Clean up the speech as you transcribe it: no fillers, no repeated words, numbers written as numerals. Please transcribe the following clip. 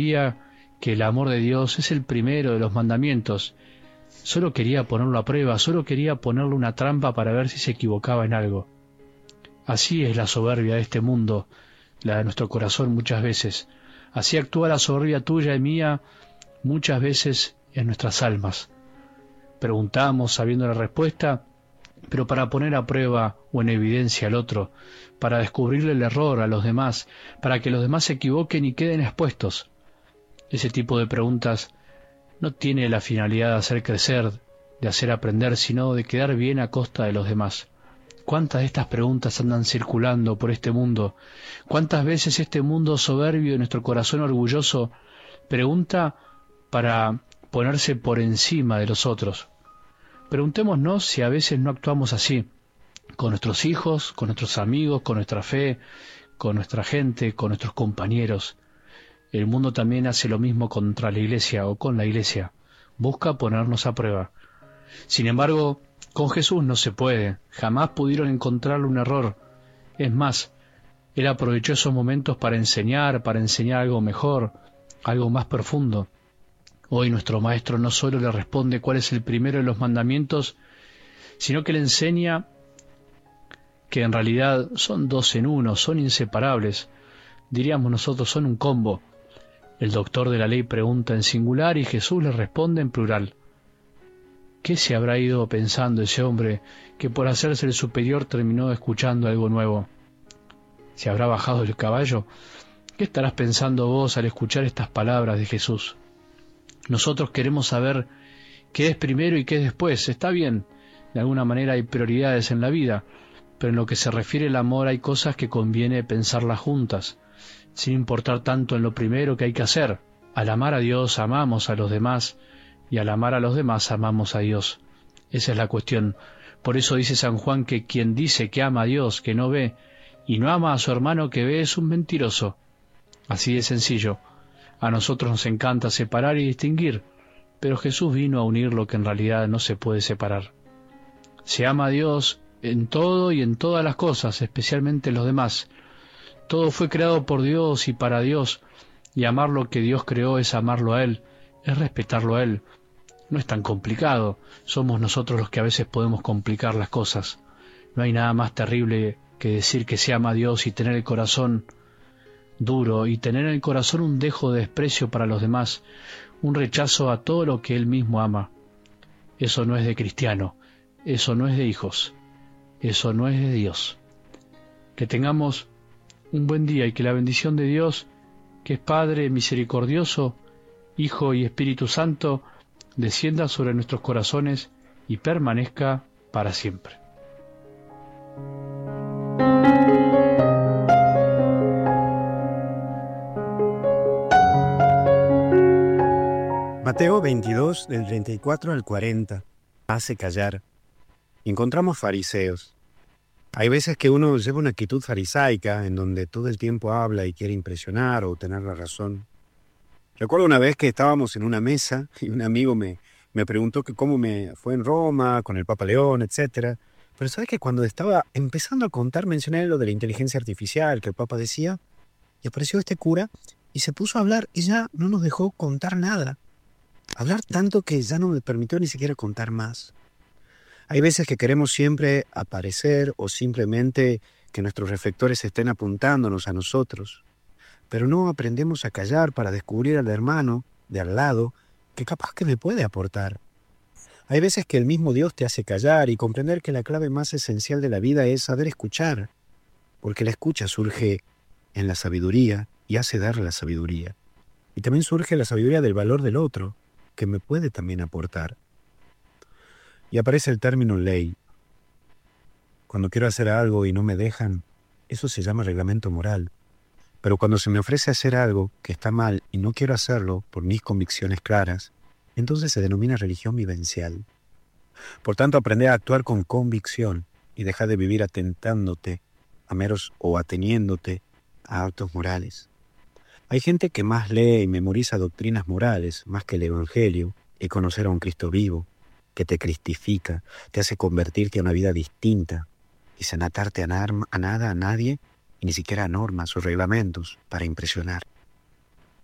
que el amor de Dios es el primero de los mandamientos. Solo quería ponerlo a prueba, solo quería ponerle una trampa para ver si se equivocaba en algo. Así es la soberbia de este mundo, la de nuestro corazón muchas veces. Así actúa la soberbia tuya y mía muchas veces en nuestras almas. Preguntamos sabiendo la respuesta, pero para poner a prueba o en evidencia al otro, para descubrirle el error a los demás, para que los demás se equivoquen y queden expuestos. Ese tipo de preguntas no tiene la finalidad de hacer crecer, de hacer aprender, sino de quedar bien a costa de los demás. ¿Cuántas de estas preguntas andan circulando por este mundo? ¿Cuántas veces este mundo soberbio y nuestro corazón orgulloso pregunta para ponerse por encima de los otros? Preguntémonos si a veces no actuamos así, con nuestros hijos, con nuestros amigos, con nuestra fe, con nuestra gente, con nuestros compañeros. El mundo también hace lo mismo contra la Iglesia o con la Iglesia. Busca ponernos a prueba. Sin embargo, con Jesús no se puede. Jamás pudieron encontrarle un error. Es más, Él aprovechó esos momentos para enseñar algo mejor, algo más profundo. Hoy nuestro Maestro no solo le responde cuál es el primero de los mandamientos, sino que le enseña que en realidad son dos en uno, son inseparables. Diríamos nosotros, son un combo. El doctor de la ley pregunta en singular y Jesús le responde en plural. ¿Qué se habrá ido pensando ese hombre que por hacerse el superior terminó escuchando algo nuevo? ¿Se habrá bajado del caballo? ¿Qué estarás pensando vos al escuchar estas palabras de Jesús? Nosotros queremos saber qué es primero y qué es después. Está bien, de alguna manera hay prioridades en la vida, pero en lo que se refiere al amor hay cosas que conviene pensarlas juntas, sin importar tanto en lo primero que hay que hacer. Al amar a Dios amamos a los demás, y al amar a los demás amamos a Dios. Esa es la cuestión. Por eso dice San Juan que quien dice que ama a Dios, que no ve, y no ama a su hermano que ve, es un mentiroso. Así de sencillo. A nosotros nos encanta separar y distinguir, pero Jesús vino a unir lo que en realidad no se puede separar. Se ama a Dios en todo y en todas las cosas, especialmente en los demás. Todo fue creado por Dios y para Dios, y amar lo que Dios creó es amarlo a Él, es respetarlo a Él. No es tan complicado, somos nosotros los que a veces podemos complicar las cosas. No hay nada más terrible que decir que se ama a Dios y tener el corazón duro, y tener en el corazón un dejo de desprecio para los demás, un rechazo a todo lo que Él mismo ama. Eso no es de cristiano, eso no es de hijos, eso no es de Dios. Que tengamos un buen día y que la bendición de Dios, que es Padre misericordioso, Hijo y Espíritu Santo, descienda sobre nuestros corazones y permanezca para siempre. Mateo 22, del 34 al 40, hace callar. Encontramos fariseos. Hay veces que uno lleva una actitud farisaica en donde todo el tiempo habla y quiere impresionar o tener la razón. Recuerdo una vez que estábamos en una mesa y un amigo me preguntó que cómo me fue en Roma, con el Papa León, etc. Pero ¿sabes que cuando estaba empezando a contar, mencioné lo de la inteligencia artificial que el Papa decía, y apareció este cura y se puso a hablar y ya no nos dejó contar nada. Hablar tanto que ya no me permitió ni siquiera contar más. Hay veces que queremos siempre aparecer o simplemente que nuestros reflectores estén apuntándonos a nosotros, pero no aprendemos a callar para descubrir al hermano de al lado que capaz que me puede aportar. Hay veces que el mismo Dios te hace callar y comprender que la clave más esencial de la vida es saber escuchar, porque la escucha surge en la sabiduría y hace dar la sabiduría. Y también surge la sabiduría del valor del otro, que me puede también aportar. Y aparece el término ley. Cuando quiero hacer algo y no me dejan, eso se llama reglamento moral. Pero cuando se me ofrece hacer algo que está mal y no quiero hacerlo por mis convicciones claras, entonces se denomina religión vivencial. Por tanto, aprende a actuar con convicción y deja de vivir atentándote a meros o ateniéndote a actos morales. Hay gente que más lee y memoriza doctrinas morales más que el Evangelio y conocer a un Cristo vivo, que te cristifica, te hace convertirte a una vida distinta y sin atarte a nada, a nadie, y ni siquiera a normas o reglamentos para impresionar.